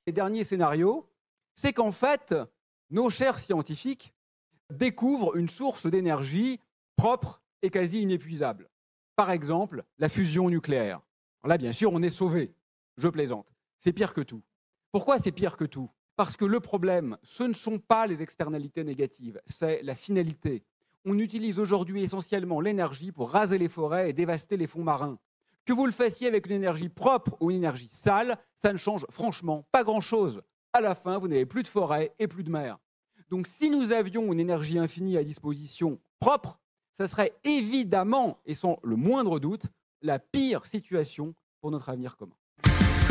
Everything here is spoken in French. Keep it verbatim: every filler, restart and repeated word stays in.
Le dernier scénario, c'est qu'en fait, nos chers scientifiques découvrent une source d'énergie propre et quasi inépuisable. Par exemple, la fusion nucléaire. Alors là, bien sûr, on est sauvé. Je plaisante. C'est pire que tout. Pourquoi c'est pire que tout? Parce que le problème, ce ne sont pas les externalités négatives, c'est la finalité. On utilise aujourd'hui essentiellement l'énergie pour raser les forêts et dévaster les fonds marins. Que vous le fassiez avec une énergie propre ou une énergie sale, ça ne change franchement pas grand-chose. À la fin, vous n'avez plus de forêt et plus de mer. Donc si nous avions une énergie infinie à disposition propre, ça serait évidemment, et sans le moindre doute, la pire situation pour notre avenir commun.